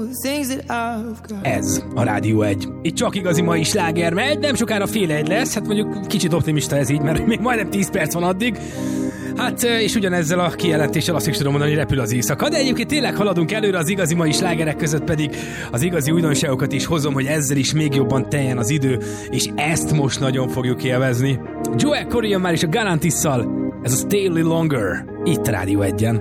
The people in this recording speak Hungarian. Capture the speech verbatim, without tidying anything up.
Ez a Rádió egy. Itt csak igazi mai sláger megy, nem sokára fél egy lesz, hát mondjuk kicsit optimista ez így, mert még majdnem tíz perc van addig. Hát, és ugyanezzel a kijelentéssel azt is tudom mondani, hogy repül az éjszaka, de egyébként tényleg haladunk előre, az igazi mai slágerek között pedig az igazi újdonságokat is hozom, hogy ezzel is még jobban teljen az idő, és ezt most nagyon fogjuk élvezni. Joel Corey már is a Galantisszal, ez a Stay a Little Longer, itt Rádió egyen.